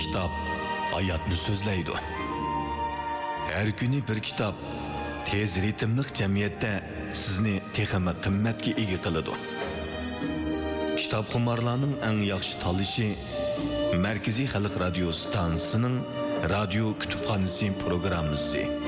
kitap hayatni so'zlaydi. Her günü bir kitap tez ritmli jamiyatda sizni texmi qimmatga ega qiladi. Kitap xumarlarning eng yaxshi tanlashi Markaziy Xalq radio stansiyasining radio kutubxonasi programmasi.